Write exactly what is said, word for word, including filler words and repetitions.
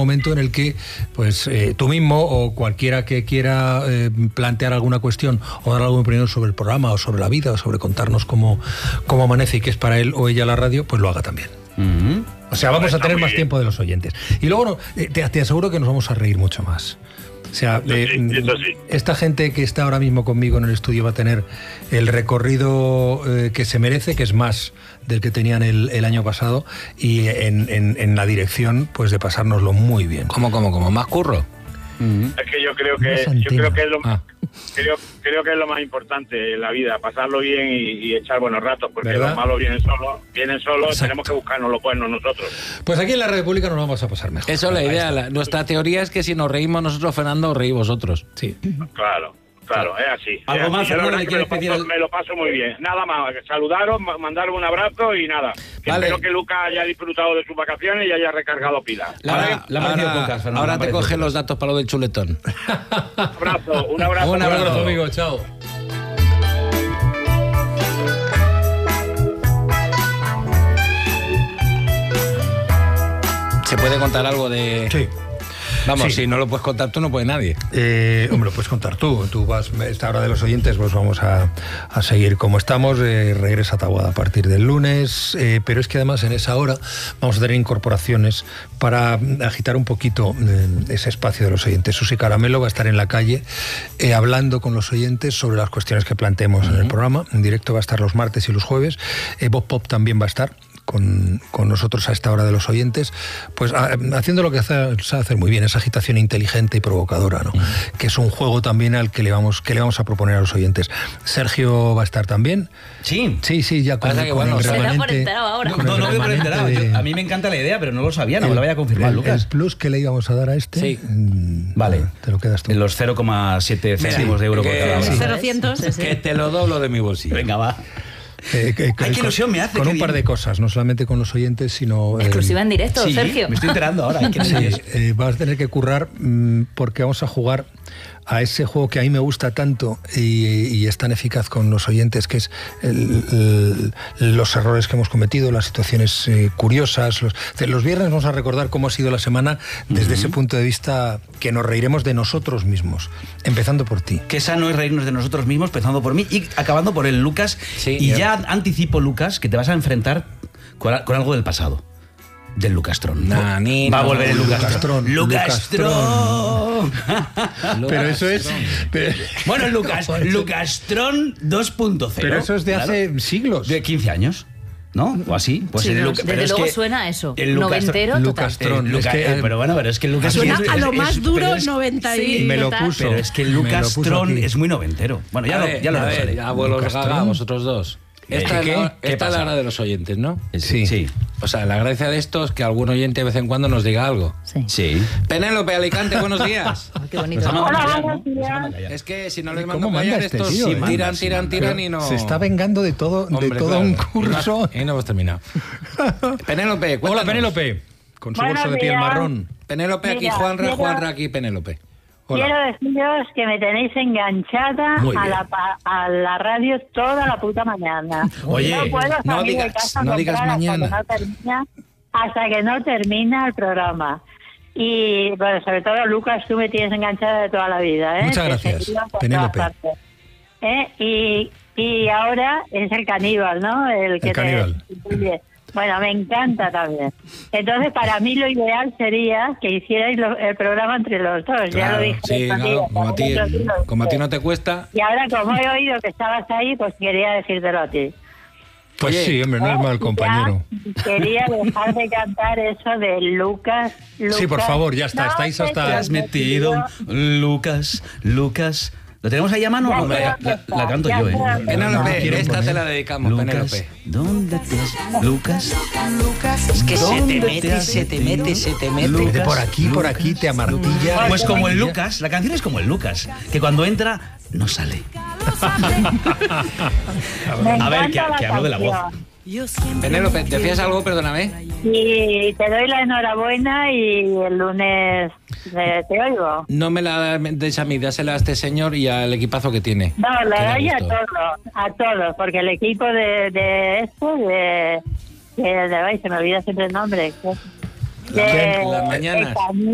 momento en el que pues eh, tú mismo o cualquiera que quiera eh, plantear alguna cuestión o dar alguna opinión sobre el programa o sobre la vida o sobre contarnos cómo, cómo amanece y qué es para él o ella la radio, pues lo haga también. Uh-huh. O sea, vamos a tener más tiempo de los oyentes. Y luego no, te, te aseguro que nos vamos a reír mucho más. O sea, de, sí, sí. esta gente que está ahora mismo conmigo en el estudio va a tener el recorrido eh, que se merece, que es más del que tenían el, el año pasado, y en, en, en la dirección pues de pasárnoslo muy bien. ¿Cómo, cómo, cómo? ¿Más curro? Uh-huh. Es que yo creo que yo creo que es lo ah. creo, creo que es lo más importante en la vida, pasarlo bien y, y echar buenos ratos, porque ¿verdad? Los malos vienen solos, vienen solos, exacto. Tenemos que buscarnos los buenos nosotros. Pues aquí en la Radio Pública nos vamos a pasar mejor. Eso es la idea, la, nuestra teoría es que si nos reímos nosotros, Fernando, os reí vosotros. Sí. Claro. Claro, es así. ¿Algo es más, así. Fernando, que quieres pedir? Me, me lo paso muy bien. Nada más, saludaros, mandaros un abrazo y nada. Vale. Espero que Lucas haya disfrutado de sus vacaciones y haya recargado pilas. Ahora, la ahora, pocas, Fernando, ahora te coge los datos para lo del chuletón. Un abrazo, un abrazo. Un abrazo, amigo, chao. ¿Se puede contar algo de...? Sí. Vamos, sí. Si no lo puedes contar tú, no puede nadie. Eh, hombre, lo puedes contar tú. Tú vas, esta hora de los oyentes, pues vamos a, a seguir como estamos. Eh, regresa Taboada a partir del lunes. Eh, pero es que además en esa hora vamos a tener incorporaciones para agitar un poquito eh, ese espacio de los oyentes. Susi Caramelo va a estar en la calle eh, hablando con los oyentes sobre las cuestiones que planteemos uh-huh. en el programa. En directo va a estar los martes y los jueves. Eh, Bob Pop también va a estar Con, con nosotros a esta hora de los oyentes, pues a, haciendo lo que hace, sabe hacer muy bien, esa agitación inteligente y provocadora, ¿no? Mm. Que es un juego también al que le vamos que le vamos a proponer a los oyentes. Sergio va a estar también. Sí. Sí, sí, ya con, con bueno, el remanente. No, no, no, no enterado. De... Yo, a mí me encanta la idea, pero no lo sabía, no el, me lo voy a confirmar, el, Lucas. El plus que le íbamos a dar a este. Sí. Mmm, vale. Te lo quedas tú. En los cero coma siete céntimos de euro que, por cada uno. sí. cero cientos. Que te lo doblo de mi bolsillo. Venga, va. Eh, que, Ay, qué ilusión me hace. Con un bien. par de cosas, no solamente con los oyentes, sino... Exclusiva eh, en directo, sí, Sergio. Me estoy enterando ahora. Sí, eh, vas a tener que currar mmm, porque vamos a jugar a ese juego que a mí me gusta tanto y, y es tan eficaz con los oyentes, que es el, el, los errores que hemos cometido, las situaciones eh, curiosas. Los, los viernes vamos a recordar cómo ha sido la semana desde uh-huh. ese punto de vista, que nos reiremos de nosotros mismos, empezando por ti. Qué sano es reírnos de nosotros mismos, empezando por mí y acabando por el Lucas. Sí, y ya, ya anticipo, Lucas, que te vas a enfrentar con, con algo del pasado. Del Lucastron. Nah, ni Va no, a volver el Lucastron. Lucastron. Pero eso es... Pero... Bueno, Lucas, Lucastron dos punto cero. Pero eso es de hace claro. siglos. De quince años. ¿No? O así. Pues sí, el no, Luca, desde pero luego es que suena eso. El noventero Lucastron. Luca, es que, eh, pero bueno, pero es que el Lucas suena es, a lo más es, duro es, noventa y sí, me lo puso. Pero es que el Lucastron es muy noventero. Bueno, ya a lo, ver, ya lo ver, abuelos gaga, vosotros dos. Esta es la, esta es la hora de los oyentes, ¿no? Sí. sí. O sea, la gracia de esto es que algún oyente de vez en cuando nos diga algo. Sí. sí. Penélope, Alicante, buenos días. Oh, qué bonito. Hola, buenos días. Es que si no les mando callar, este estos tío, sí, eh? tiran, tiran, tiran y no... Se está vengando de todo, Hombre, de todo claro. un curso. Y no, y no hemos terminado. Penélope, cuéntanos. Hola, Penélope. Con su Buenos bolso de piel días. marrón. Penélope, aquí Mira, Juanra, quiero- Juanra, aquí Penélope. Hola. Quiero deciros que me tenéis enganchada Muy a bien. la, pa- a la radio toda la puta mañana. Oye, no puedo no salir digas- de casa a no digas comprar mañana. Hasta que, no termina, hasta que no termina el programa. Y bueno, sobre todo, Lucas, tú me tienes enganchada de toda la vida. ¿eh? Muchas Te gracias, seguido por Penélope. todas partes. ¿Eh? Y, y ahora es el caníbal, ¿no? El que El caníbal. te... Bueno, me encanta también. Entonces, para mí lo ideal sería que hicierais lo, el programa entre los dos. Ya lo dije. sí, el otro claro, día, como a, ti, también lo como a ti dije. no te cuesta... Y ahora, como he oído que estabas ahí, pues quería decírtelo a ti. Pues Oye, sí, hombre, no es mal compañero. Ya quería dejar de cantar eso de Lucas, Lucas. Sí, por favor, ya está, No estáis te hasta- Te has metido, Lucas, Lucas. ¿Lo tenemos ahí a mano? Ya No, la, sé la- dónde está, la canto ya yo, sé ¿eh? dónde está. Penélope, quiero esta poner. te la dedicamos, Lucas, Penélope. ¿dónde te has... Lucas, Es que se te ¿dónde mete, has se te metido? mete, se te mete. Lucas, De por aquí, por aquí, te amartilla. Pues como el Lucas, la canción es como el Lucas, que cuando entra no sale. Me A ver, encanta que- que hablo de la voz. canción. Penélope, ¿decías algo? Perdóname. Y te doy la enhorabuena y el lunes eh, te oigo. No me la des a mí, dásela a este señor y al equipazo que tiene. No, Que la da doy a gusto. todos, a todos, porque el equipo de, de esto, de, de, de, ay, se me olvida siempre el nombre. La- De- las mañanas. de